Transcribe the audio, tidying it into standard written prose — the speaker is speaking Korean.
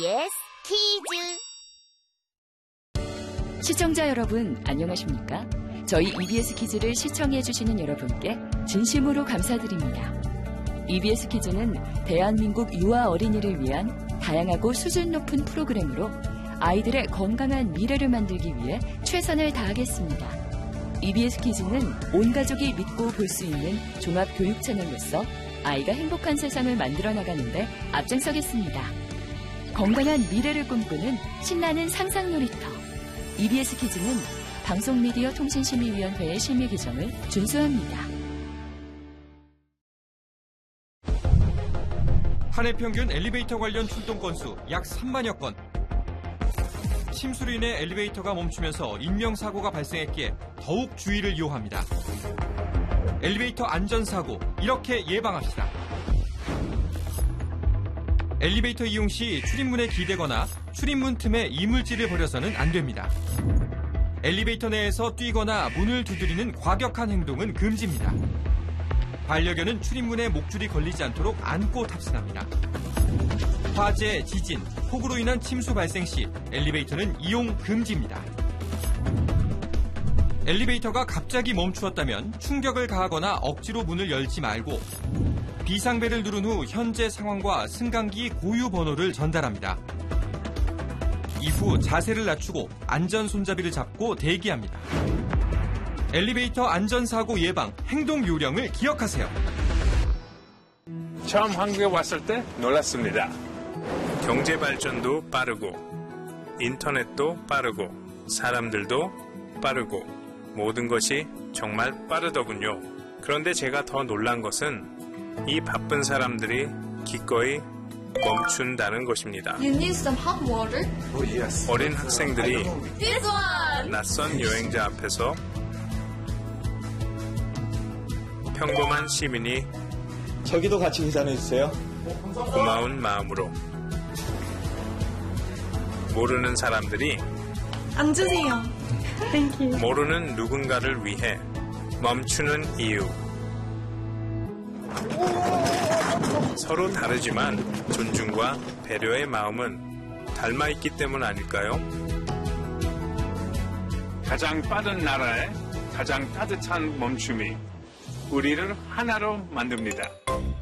EBS 퀴즈. 시청자 여러분, 안녕하십니까? 저희 EBS 퀴즈를 시청해주시는 여러분께 진심으로 감사드립니다. EBS 퀴즈는 대한민국 유아 어린이를 위한 다양하고 수준 높은 프로그램으로 아이들의 건강한 미래를 만들기 위해 최선을 다하겠습니다. EBS 퀴즈는 온 가족이 믿고 볼 수 있는 종합 교육 채널로서 아이가 행복한 세상을 만들어 나가는데 앞장서겠습니다. 건강한 미래를 꿈꾸는 신나는 상상 놀이터. EBS 퀴즈는 방송미디어통신심의위원회의 심의 규정을 준수합니다. 한 해 평균 엘리베이터 관련 출동 건수 약 3만여 건. 침수로 인해 엘리베이터가 멈추면서 인명사고가 발생했기에 더욱 주의를 요합니다. 엘리베이터 안전사고, 이렇게 예방합시다. 엘리베이터 이용 시 출입문에 기대거나 출입문 틈에 이물질을 버려서는 안 됩니다. 엘리베이터 내에서 뛰거나 문을 두드리는 과격한 행동은 금지입니다. 반려견은 출입문에 목줄이 걸리지 않도록 안고 탑승합니다. 화재, 지진, 폭우로 인한 침수 발생 시 엘리베이터는 이용 금지입니다. 엘리베이터가 갑자기 멈추었다면 충격을 가하거나 억지로 문을 열지 말고 비상벨을 누른 후 현재 상황과 승강기 고유 번호를 전달합니다. 이후 자세를 낮추고 안전 손잡이를 잡고 대기합니다. 엘리베이터 안전사고 예방 행동 요령을 기억하세요. 처음 한국에 왔을 때 놀랐습니다. 경제 발전도 빠르고 인터넷도 빠르고 사람들도 빠르고 모든 것이 정말 빠르더군요. 그런데 제가 더 놀란 것은 이 바쁜 사람들이 기꺼이 멈춘다는 것입니다. You need some hot water? 어린 학생들이 This one! 낯선 여행자 앞에서 평범한 시민이 저기도 같이 계산해주세요. 고마운 마음으로 모르는 사람들이 앉으세요. Thank you. 모르는 누군가를 위해 멈추는 이유. 서로 다르지만 존중과 배려의 마음은 닮아있기 때문 아닐까요? 가장 빠른 나라의 가장 따뜻한 멈춤이 우리를 하나로 만듭니다.